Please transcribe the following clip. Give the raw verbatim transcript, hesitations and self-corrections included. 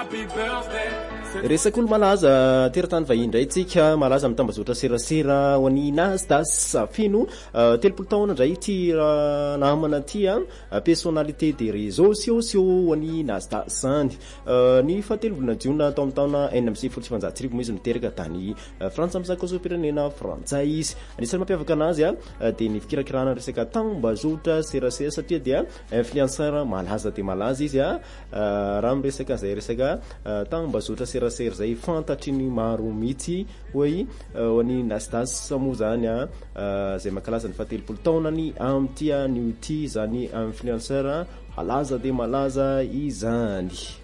resaka olo malaza teratany vahiny indray tsika malaza mitambazotra serasera ho an'ny Nastas Safino telopolo taona indray ty namana ty personnalité des réseaux sociaux ho an'ny Nastas zany ny fahatelo volana jiona tao amin'ny taona enina amby sivifolo sy sivanjato sy arivo moa izy niteraka tany Frantsa amin'ny zakazom-pirenena frantsay izy anisany mampiavaka anazy dia ny fikirakirana resaka tambazotra serasera satria dia influenceur malaza dia malaza izy raha miresaka zay resaka tambazotra serasera zay fantatry ny maro mihitsy hoe ho an'ny Nastas moa zany zay mankalaza ny fahatelopolo taonany amty an'io ty zany influenceur malaza dia malaza izany.